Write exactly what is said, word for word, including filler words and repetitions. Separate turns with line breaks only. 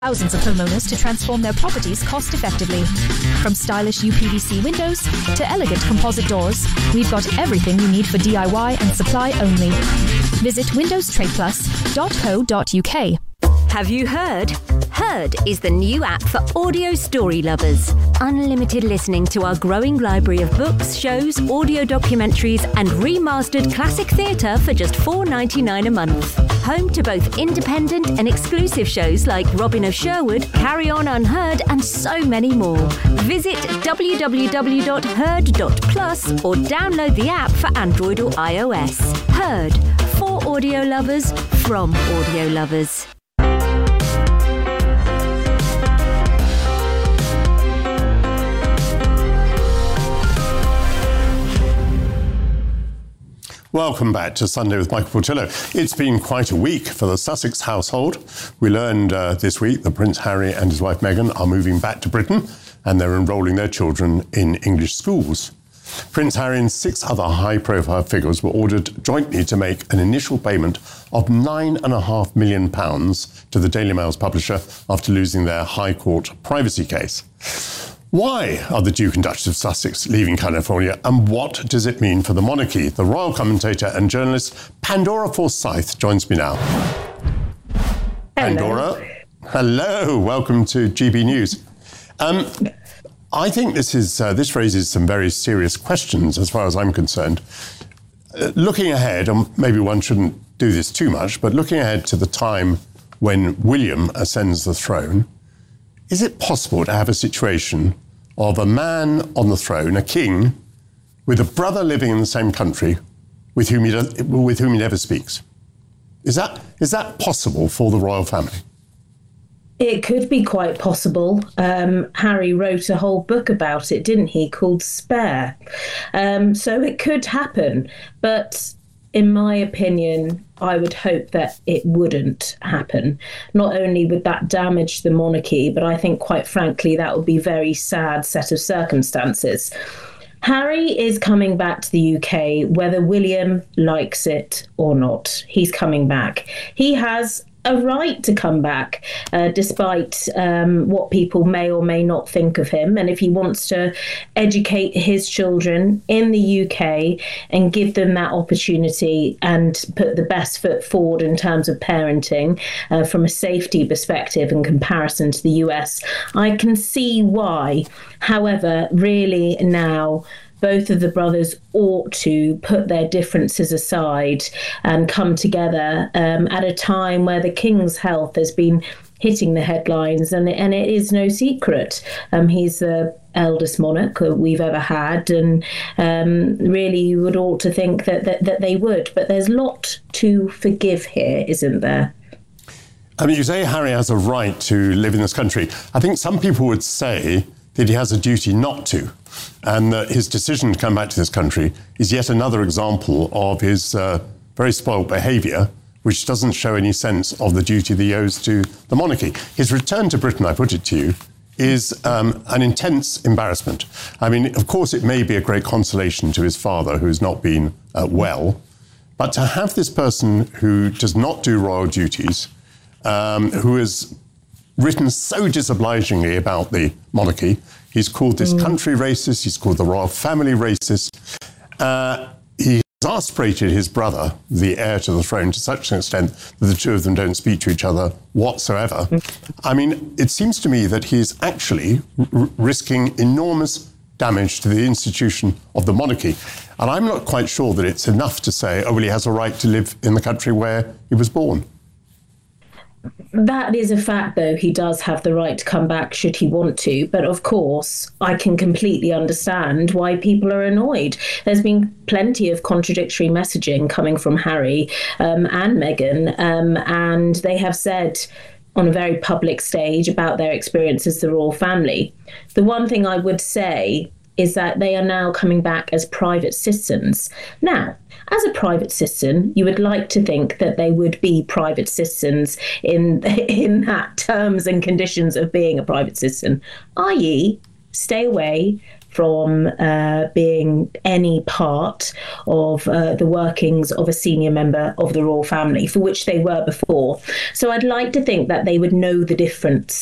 Thousands of homeowners to transform their properties cost-effectively. From stylish U P V C windows to elegant composite doors, we've got everything you need for D I Y and supply only. Visit windows trade plus dot co dot U K.
Have you heard? Heard is the new app for audio story lovers. Unlimited listening to our growing library of books, shows, audio documentaries and remastered classic theatre for just four dollars ninety-nine a month. Home to both independent and exclusive shows like Robin of Sherwood, Carry On Unheard and so many more. Visit w w w dot heard dot plus or download the app for Android or iOS. Heard, for audio lovers, from audio lovers.
Welcome back to Sunday with Michael Portillo. It's been quite a week for the Sussex household. We learned uh, this week that Prince Harry and his wife Meghan are moving back to Britain and they're enrolling their children in English schools. Prince Harry and six other high-profile figures were ordered jointly to make an initial payment of nine point five million pounds to the Daily Mail's publisher after losing their High Court privacy case. Why are the Duke and Duchess of Sussex leaving California, and what does it mean for the monarchy? The royal commentator and journalist Pandora Forsyth joins me now. Hello. Pandora, hello, welcome to G B News. Um, I think this is uh, this raises some very serious questions as far as I'm concerned. Uh, looking ahead, and maybe one shouldn't do this too much, but looking ahead to the time when William ascends the throne, is it possible to have a situation of a man on the throne, a king, with a brother living in the same country with whom he, does, with whom he never speaks? Is that is that possible for the royal family?
It could be quite possible. Um, Harry wrote a whole book about it, didn't he, called Spare. Um, so it could happen. But in my opinion, I would hope that it wouldn't happen. Not only would that damage the monarchy, but I think, quite frankly, that would be a very sad set of circumstances. Harry is coming back to the U K, whether William likes it or not. He's coming back. He has a right to come back, uh, despite um, what people may or may not think of him. And if he wants to educate his children in the U K and give them that opportunity and put the best foot forward in terms of parenting uh, from a safety perspective in comparison to the U S, I can see why. However, really now, both of the brothers ought to put their differences aside and come together um, at a time where the King's health has been hitting the headlines, and, and it is no secret. Um, he's the eldest monarch we've ever had, and um, really you would ought to think that, that, that they would. But there's a lot to forgive here, isn't there?
I mean, you say Harry has a right to live in this country. I think some people would say that he has a duty not to, and that his decision to come back to this country is yet another example of his uh, very spoilt behaviour, which doesn't show any sense of the duty that he owes to the monarchy. His return to Britain, I put it to you, is um, an intense embarrassment. I mean, of course, it may be a great consolation to his father, who has not been uh, well, but to have this person who does not do royal duties, um, who is written so disobligingly about the monarchy. He's called this mm. country racist. He's called the royal family racist. Uh, he exasperated his brother, the heir to the throne, to such an extent that the two of them don't speak to each other whatsoever. Mm. I mean, it seems to me that he's actually r- risking enormous damage to the institution of the monarchy. And I'm not quite sure that it's enough to say, oh, well, he has a right to live in the country where he was born.
That is a fact, though. He does have the right to come back should he want to. But of course, I can completely understand why people are annoyed. There's been plenty of contradictory messaging coming from Harry um, and Meghan, um, and they have said on a very public stage about their experience as the royal family. The one thing I would say is that they are now coming back as private citizens. Now, as a private citizen, you would like to think that they would be private citizens in in that terms and conditions of being a private citizen, that is stay away, from uh, being any part of uh, the workings of a senior member of the royal family, for which they were before. So I'd like to think that they would know the difference